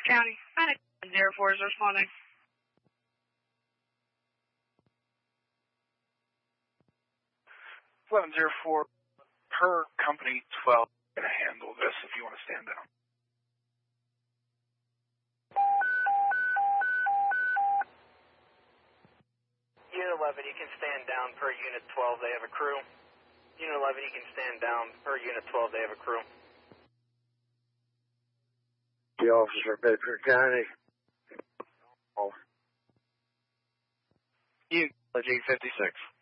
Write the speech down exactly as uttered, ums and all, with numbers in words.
County. zero four is responding. eleven zero four, per company twelve, I'm going to handle this if you want to stand down. Unit eleven, you can stand down per Unit twelve, they have a crew. Unit eleven, you can stand down per Unit twelve, they have a crew. The officer, Bedford County. Oh. You, G fifty-six.